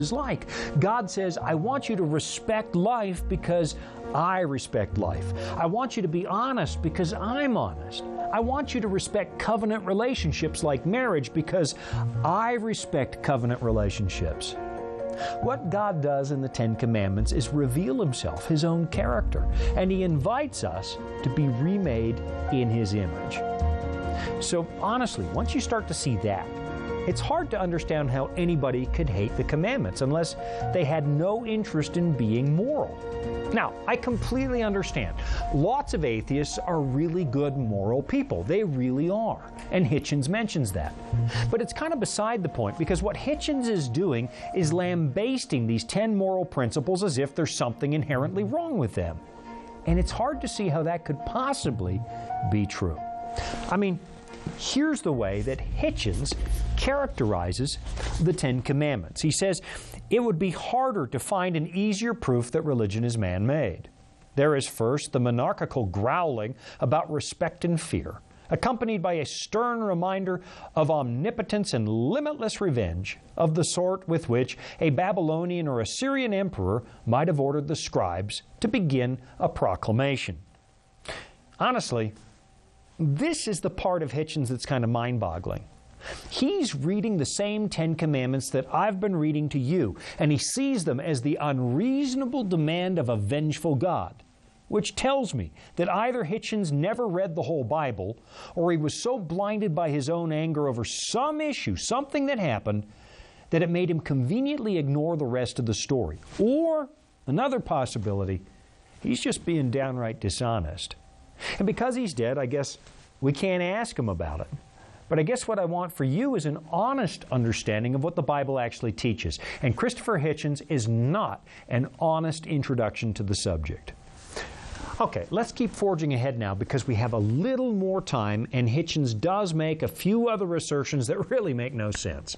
is like. God says, I want you to respect life because I respect life. I want you to be honest because I'm honest. I want you to respect covenant relationships like marriage because I respect covenant relationships. What God does in the Ten Commandments is reveal Himself, His own character, and He invites us to be remade in His image. So honestly, once you start to see that, it's hard to understand how anybody could hate the commandments unless they had no interest in being moral. Now, I completely understand. Lots of atheists are really good moral people. They really are. And Hitchens mentions that. But it's kind of beside the point, because what Hitchens is doing is lambasting these 10 moral principles as if there's something inherently wrong with them. And it's hard to see how that could possibly be true. I mean, here's the way that Hitchens characterizes the Ten Commandments. He says, it would be harder to find an easier proof that religion is man-made. There is first the monarchical growling about respect and fear, accompanied by a stern reminder of omnipotence and limitless revenge, of the sort with which a Babylonian or Assyrian emperor might have ordered the scribes to begin a proclamation. Honestly, this is the part of Hitchens that's kind of mind-boggling. He's reading the same 10 Commandments that I've been reading to you, and he sees them as the unreasonable demand of a vengeful God, which tells me that either Hitchens never read the whole Bible, or he was so blinded by his own anger over some issue, something that happened, that it made him conveniently ignore the rest of the story. Or, another possibility, he's just being downright dishonest. And because he's dead, I guess we can't ask him about it. But I guess what I want for you is an honest understanding of what the Bible actually teaches. And Christopher Hitchens is not an honest introduction to the subject. Okay, let's keep forging ahead now because we have a little more time, and Hitchens does make a few other assertions that really make no sense.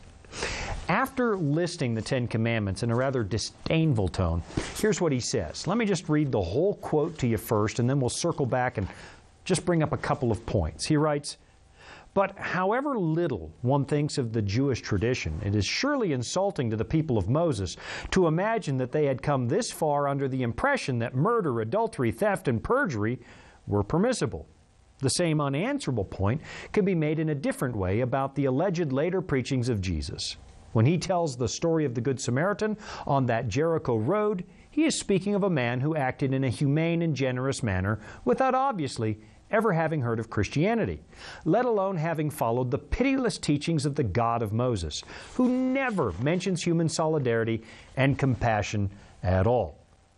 After listing the Ten Commandments in a rather disdainful tone, here's what he says. Let me just read the whole quote to you first, and then we'll circle back and just bring up a couple of points. He writes, "But however little one thinks of the Jewish tradition, it is surely insulting to the people of Moses to imagine that they had come this far under the impression that murder, adultery, theft, and perjury were permissible. The same unanswerable point can be made in a different way about the alleged later preachings of Jesus. When he tells the story of the Good Samaritan on that Jericho road, he is speaking of a man who acted in a humane and generous manner without obviously ever having heard of Christianity, let alone having followed the pitiless teachings of the God of Moses, who never mentions human solidarity and compassion at all."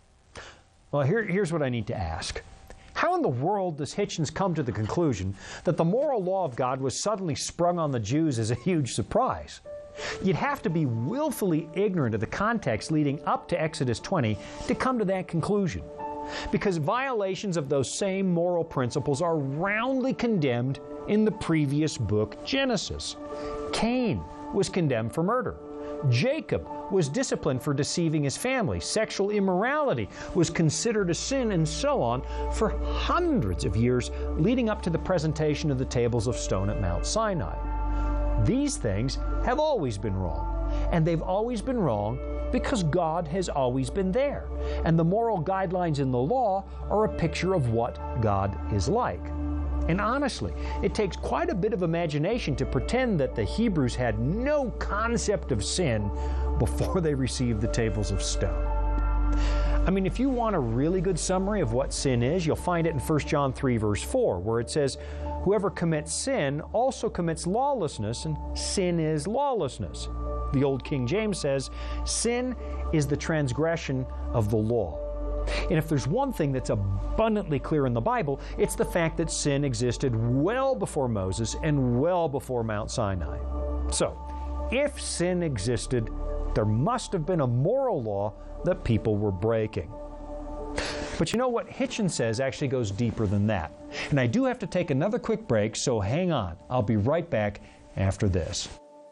Well, here's what I need to ask. How in the world does Hitchens come to the conclusion that the moral law of God was suddenly sprung on the Jews as a huge surprise? You'd have to be willfully ignorant of the context leading up to Exodus 20 to come to that conclusion, because violations of those same moral principles are roundly condemned in the previous book, Genesis. Cain was condemned for murder. Jacob was disciplined for deceiving his family. Sexual immorality was considered a sin, and so on, for hundreds of years leading up to the presentation of the tables of stone at Mount Sinai. These things have always been wrong, and they've always been wrong because God has always been there, and the moral guidelines in the law are a picture of what God is like. And honestly, it takes quite a bit of imagination to pretend that the Hebrews had no concept of sin before they received the tables of stone. I mean, if you want a really good summary of what sin is, you'll find it in 1 John 3, verse 4, where it says, "Whoever commits sin also commits lawlessness, and sin is lawlessness." The Old King James says, "Sin is the transgression of the law." And if there's one thing that's abundantly clear in the Bible, it's the fact that sin existed well before Moses and well before Mount Sinai. So, if sin existed, there must have been a moral law that people were breaking. But you know what Hitchens says actually goes deeper than that. And I do have to take another quick break, so hang on. I'll be right back after this.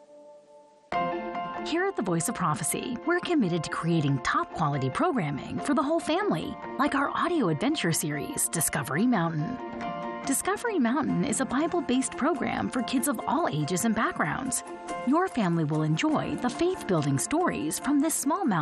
Here at the Voice of Prophecy, we're committed to creating top-quality programming for the whole family, like our audio adventure series, Discovery Mountain. Discovery Mountain is a Bible-based program for kids of all ages and backgrounds. Your family will enjoy the faith-building stories from this small mountain